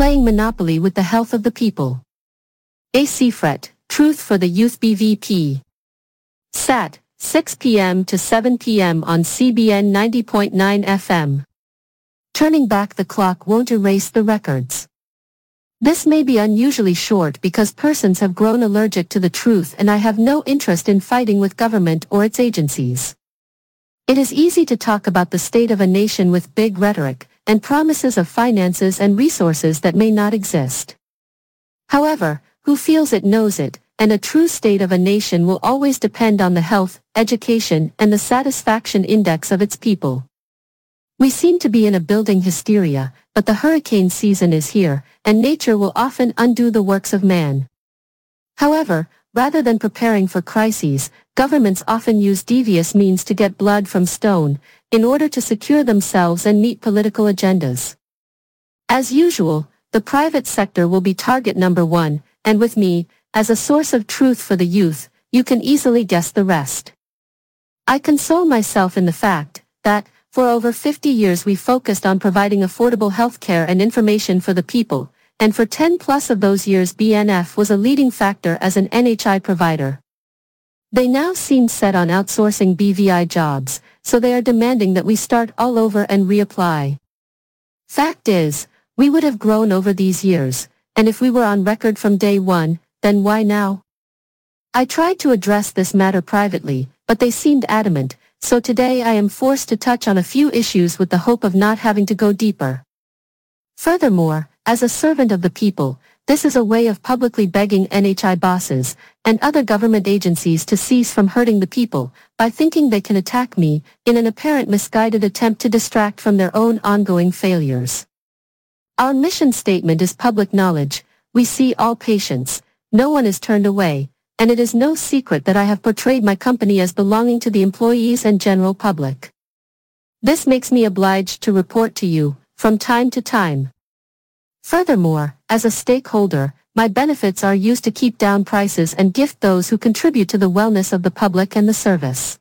playing Monopoly with the health of the people. A. Seafret, Truth for the Youth BVP. Sat, 6 p.m. to 7 p.m. on CBN 90.9 FM. Turning back the clock won't erase the records. This may be unusually short because persons have grown allergic to the truth, and I have no interest in fighting with government or its agencies. It is easy to talk about the state of a nation with big rhetoric and promises of finances and resources that may not exist. However, who feels it knows it, and a true state of a nation will always depend on the health, education, and the satisfaction index of its people. We seem to be in a building hysteria, but the hurricane season is here, and nature will often undo the works of man. However, rather than preparing for crises, governments often use devious means to get blood from stone, in order to secure themselves and meet political agendas. As usual, the private sector will be target number one, and with me, as a source of truth for the youth, you can easily guess the rest. I console myself in the fact that, for over 50 years we focused on providing affordable health care and information for the people, and for 10 plus of those years BNF was a leading factor as an NHI provider. They now seem set on outsourcing BVI jobs, so they are demanding that we start all over and reapply. Fact is, we would have grown over these years, and if we were on record from day one, then why now? I tried to address this matter privately, but they seemed adamant, so today I am forced to touch on a few issues with the hope of not having to go deeper. Furthermore, as a servant of the people, this is a way of publicly begging NHI bosses and other government agencies to cease from hurting the people by thinking they can attack me in an apparent misguided attempt to distract from their own ongoing failures. Our mission statement is public knowledge. We see all patients, no one is turned away, and it is no secret that I have portrayed my company as belonging to the employees and general public. This makes me obliged to report to you, from time to time. Furthermore, as a stakeholder, my benefits are used to keep down prices and gift those who contribute to the wellness of the public and the service.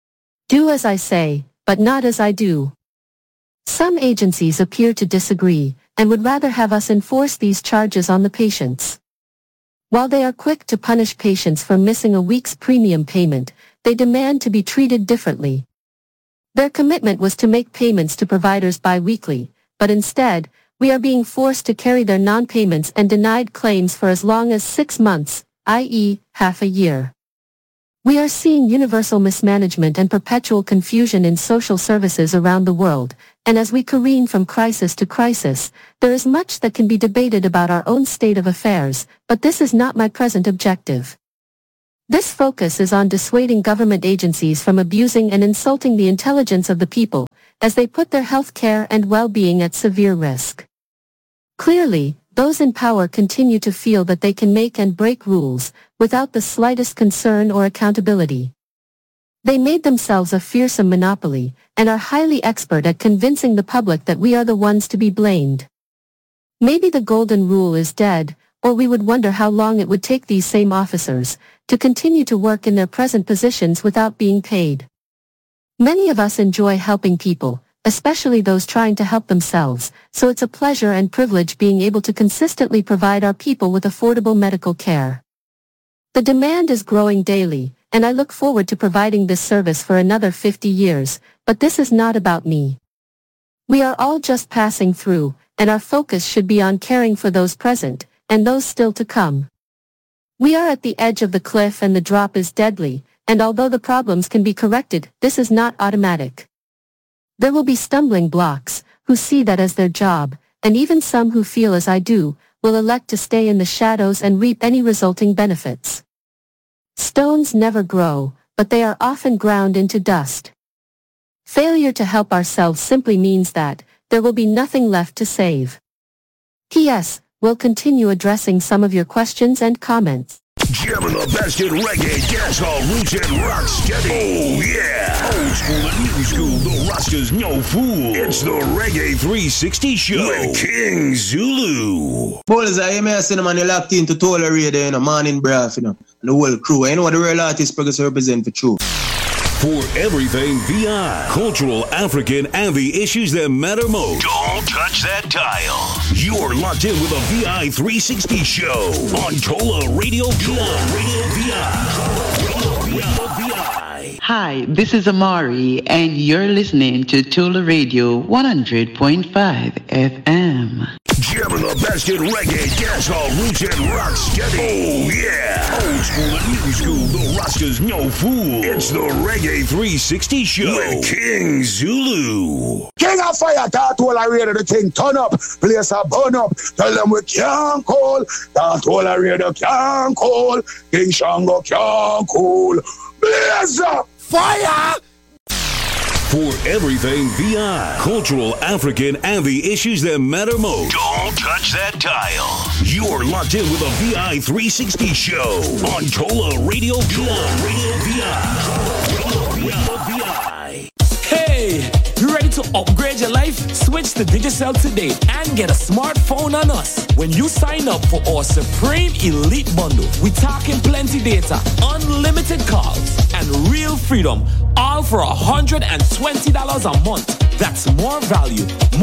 Do as I say, but not as I do. Some agencies appear to disagree, and would rather have us enforce these charges on the patients. While they are quick to punish patients for missing a week's premium payment, they demand to be treated differently. Their commitment was to make payments to providers bi-weekly, but instead, we are being forced to carry their non-payments and denied claims for as long as 6 months, i.e., half a year. We are seeing universal mismanagement and perpetual confusion in social services around the world, and as we careen from crisis to crisis, there is much that can be debated about our own state of affairs, but this is not my present objective. This focus is on dissuading government agencies from abusing and insulting the intelligence of the people, as they put their health care and well-being at severe risk. Clearly, those in power continue to feel that they can make and break rules, without the slightest concern or accountability. They made themselves a fearsome monopoly, and are highly expert at convincing the public that we are the ones to be blamed. Maybe the golden rule is dead, or we would wonder how long it would take these same officers to continue to work in their present positions without being paid. Many of us enjoy helping people, especially those trying to help themselves, so it's a pleasure and privilege being able to consistently provide our people with affordable medical care. The demand is growing daily, and I look forward to providing this service for another 50 years, but this is not about me. We are all just passing through, and our focus should be on caring for those present, and those still to come. We are at the edge of the cliff and the drop is deadly, and although the problems can be corrected, this is not automatic. There will be stumbling blocks, who see that as their job, and even some who feel as I do, will elect to stay in the shadows and reap any resulting benefits. Stones never grow, but they are often ground into dust. Failure to help ourselves simply means that there will be nothing left to save. P.S. We'll continue addressing some of your questions and comments. Jamming the best in reggae, dancehall, roots, and rock steady. Oh yeah! Old school and new school, the Rastas no fool. It's the Reggae 360 Show with King Zulu. Boys, I may say, man, you're locked into Total Radio, Morning Braff, and the whole crew. You know what the real artist progress represent for true. For everything VI, cultural, African, and the issues that matter most. Don't touch that dial. You're locked in with a VI 360 show on Tola Radio VI. Hi, this is Amari, and you're listening to Tola Radio 100.5 FM. Jamming the best in reggae, dancehall, roots, and rock steady. Oh, yeah. Old school and new school, the Rastas no fool. It's the Reggae 360 show with King Zulu. King of Fire, that all I read the thing turn up, place a burn up, tell them we can't call, that all I read the can't call, King Shango can't call, blaze up, fire! For everything VI, cultural, African, and the issues that matter most. Don't touch that dial. You're locked in with a VI 360 show on Tola Radio VI. Hey, you ready to upgrade your life? Switch to Digicel today and get a smartphone on us. When you sign up for our Supreme Elite Bundle, we talking plenty data, unlimited calls, and real freedom, all for $120 a month. That's more value,